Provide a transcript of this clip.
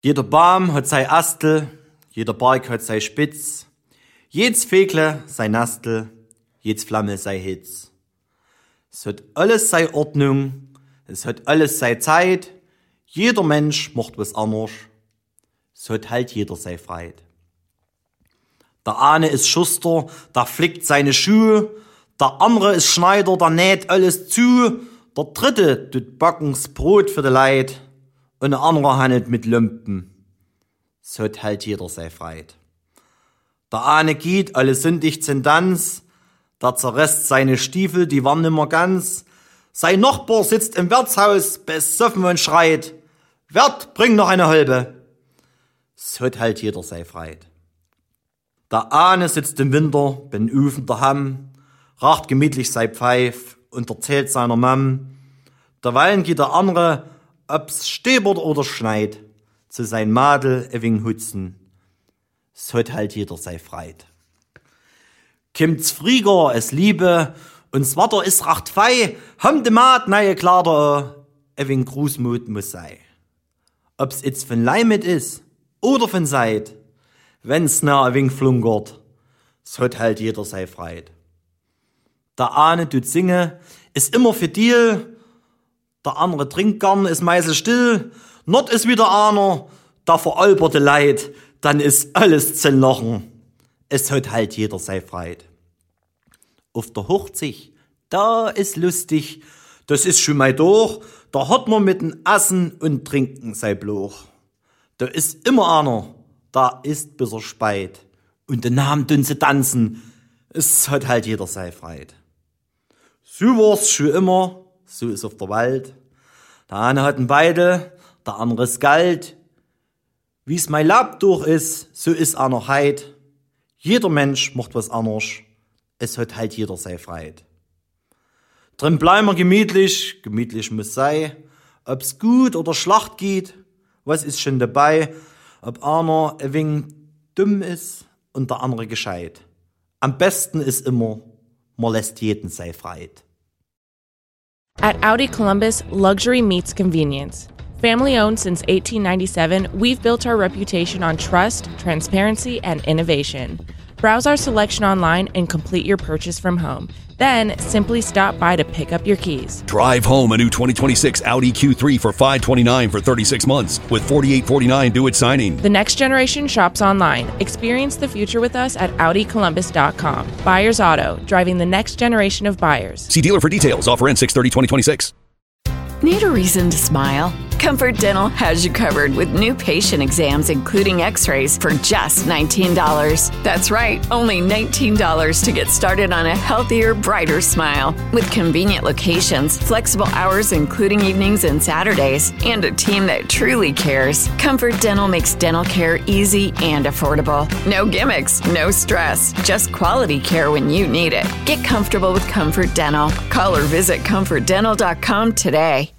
Jeder Baum hat sei Astel, jeder Berg hat sei Spitz, jedes Vögle sei Nastel, jedes Flamme sei Hitz. Es hat alles sei Ordnung, es hat alles sei Zeit, jeder Mensch macht was anders, es hat halt jeder sei Freit. Der eine ist Schuster, der flickt seine Schuhe, der andere ist Schneider, der näht alles zu, der dritte tut backen's Brot für die Leid und der andere handelt mit Lumpen. Es hat halt jeder sei Freit. Der eine geht, alle sündig zum Tanz, der zerresst seine Stiefel, die waren nimmer ganz. Sein Nachbar sitzt im Wirtshaus, besoffen und schreit, Wirt, bring noch eine Holbe. Es hat halt jeder sei Freit. Der eine sitzt im Winter, bin Ufen daheim, raucht gemütlich sei Pfeif und erzählt seiner Mam. Derweilen geht der andere, ob's stäbert oder schneit, zu sein Madel ewing hutzen. Es hat halt jeder sei Freit. Kimmt's Frieger, es Liebe, und's Watter is racht fei, ham de Maat neue Kleider, ewing Grußmut muss sei. Ob's jetzt von Leimet is oder von Seid, wenn's na ewing flunkert, es hat halt jeder sei Freit. Der eine tut singe, is immer für Deal, der andere trinkt gern, is meise still, not is wieder einer, der veralberte Leid, dann ist alles zu lachen. Es hat halt jeder sei Freit. Auf der Hochzeit, da ist lustig, das ist schon mal durch, da hat man mit dem Essen und Trinken sei Bloch. Da ist immer einer, da ist bis er speit, und den Namen tun sie tanzen, es hat halt jeder sei Freit. So war's schon immer, so ist auf der Welt. Der eine hat ein Beidel, der andere ist Geld. Wie's mein Lab durch ist, so ist einer heit. Jeder Mensch macht was anderes, es hat halt jeder sei Freit. Drin bleiben wir gemütlich, gemütlich muss sei. Ob's gut oder schlecht geht, was ist schon dabei, ob einer ein wenig dumm ist und der andere gescheit. Am besten ist immer, man lässt jeden sei Freit. At Audi Columbus, luxury meets convenience. Family owned since 1897, we've built our reputation on trust, transparency, and innovation. Browse our selection online and complete your purchase from home. Then simply stop by to pick up your keys. Drive home a new 2026 Audi Q3 for $529 for 36 months with $4,849 due at signing. The next generation shops online. Experience the future with us at AudiColumbus.com. Buyers Auto, driving the next generation of buyers. See dealer for details. Offer ends 6/30/2026. Need a reason to smile? Comfort Dental has you covered with new patient exams, including x-rays, for just $19. That's right, only $19 to get started on a healthier, brighter smile. With convenient locations, flexible hours including evenings and Saturdays, and a team that truly cares, Comfort Dental makes dental care easy and affordable. No gimmicks, no stress, just quality care when you need it. Get comfortable with Comfort Dental. Call or visit ComfortDental.com today.